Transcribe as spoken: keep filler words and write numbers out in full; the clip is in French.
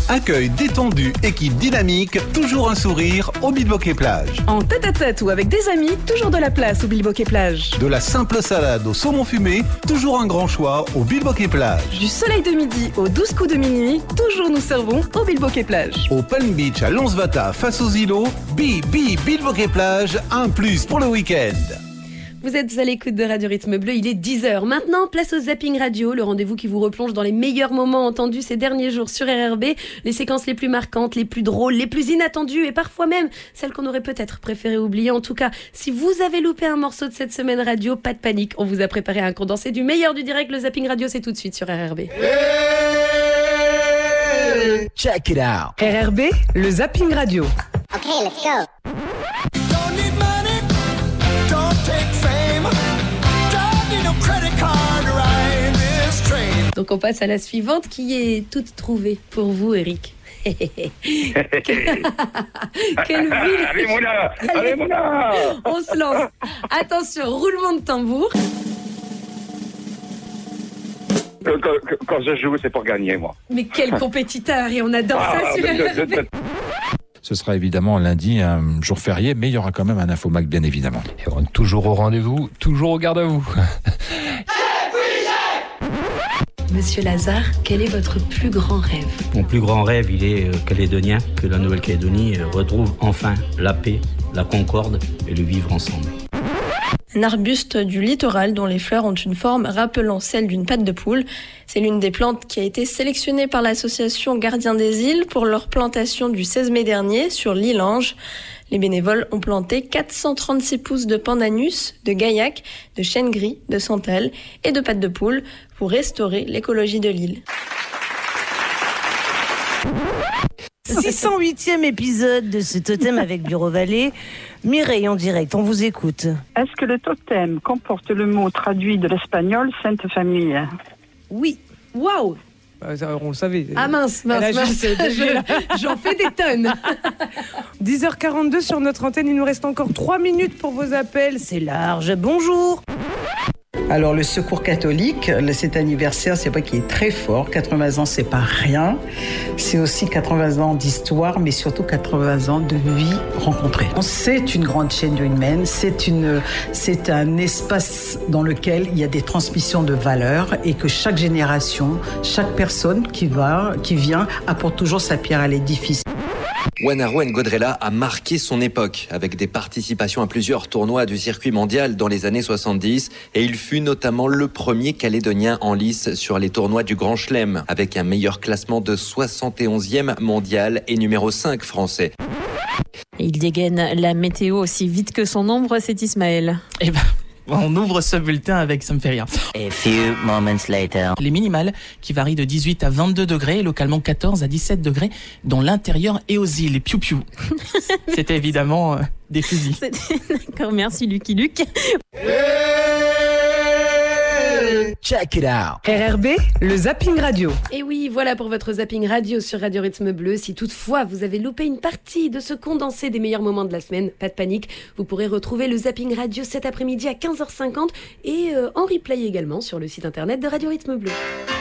Accueil détendu, équipe dynamique, toujours un sourire au Bilboquet Plage. En tête-à-tête ou avec des amis, toujours de la place au Bilboquet Plage. De la simple salade au saumon fumé, toujours un grand choix au Bilboquet Plage. Du soleil de midi aux douze coups de minuit, toujours nous servons au Bilboquet Plage. Au Palm Beach à Lonsvata face aux îlots, Bi Bi Bilboquet Plage, un plus pour le week-end. Vous êtes à l'écoute de Radio Rythme Bleu, il est dix heures. Maintenant, place au Zapping Radio, le rendez-vous qui vous replonge dans les meilleurs moments entendus ces derniers jours sur R R B, les séquences les plus marquantes, les plus drôles, les plus inattendues et parfois même celles qu'on aurait peut-être préféré oublier. En tout cas, si vous avez loupé un morceau de cette semaine radio, pas de panique, on vous a préparé un condensé du meilleur du direct. Le Zapping Radio, c'est tout de suite sur R R B. Hey, check it out. R R B, le Zapping Radio. Ok, let's go. Donc on passe à la suivante qui est toute trouvée pour vous, Eric. Quelle ville. Allez, Mona. Allez, Mona. On se lance. Attention, roulement de tambour. Quand, quand, quand je joue, c'est pour gagner, moi. Mais quel compétiteur. Et on adore Ah, ça sur R R B. Ce sera évidemment lundi, un jour férié, mais il y aura quand même un Infomac, bien évidemment. Et on est toujours au rendez-vous, toujours au garde à vous. Monsieur Lazare, quel est votre plus grand rêve ? Mon plus grand rêve, il est calédonien, que la Nouvelle-Calédonie retrouve enfin la paix, la concorde et le vivre ensemble. Un arbuste du littoral dont les fleurs ont une forme rappelant celle d'une patte de poule. C'est l'une des plantes qui a été sélectionnée par l'association Gardiens des îles pour leur plantation du seize mai dernier sur l'île Ange. Les bénévoles ont planté quatre cent trente-six pousses de pandanus, de gaillac, de chêne gris, de santal et de pattes de poule pour restaurer l'écologie de l'île. six cent huitième épisode de ce totem avec Bureau Vallée. Mireille en direct, on vous écoute. Est-ce que le totem comporte le mot traduit de l'espagnol Sainte Famille ? Oui. Waouh. On le savait. Ah mince, mince, mince. Je, j'en fais des tonnes. dix heures quarante-deux sur notre antenne, il nous reste encore trois minutes pour vos appels. C'est large, bonjour. Alors le Secours catholique, cet anniversaire, c'est vrai qu'il est très fort. quatre-vingts ans, c'est pas rien. C'est aussi quatre-vingts ans d'histoire, mais surtout quatre-vingts ans de vie rencontrée. C'est une grande chaîne humaine. C'est une, c'est un espace dans lequel il y a des transmissions de valeurs et que chaque génération, chaque personne qui va, qui vient, apporte toujours sa pierre à l'édifice. Wanaro N'Godrela a marqué son époque avec des participations à plusieurs tournois du circuit mondial dans les années soixante-dix et il fut notamment le premier Calédonien en lice sur les tournois du Grand Chelem avec un meilleur classement de soixante et onzième mondial et numéro cinq français. Il dégaine la météo aussi vite que son ombre, c'est Ismaël. Eh ben, on ouvre ce bulletin avec ça me fait rire. A few moments later. Les minimales qui varient de dix-huit à vingt-deux degrés, localement quatorze à dix-sept degrés dans l'intérieur et aux îles. Les piou-piou. C'était évidemment euh, des fusils. C'était... D'accord, merci Lucky Luke. Check it out. R R B, le Zapping Radio. Et oui, voilà pour votre Zapping Radio sur Radio Rythme Bleu. Si toutefois vous avez loupé une partie de ce condensé des meilleurs moments de la semaine, pas de panique, vous pourrez retrouver le Zapping Radio cet après-midi à quinze heures cinquante et euh, en replay également sur le site internet de Radio Rythme Bleu.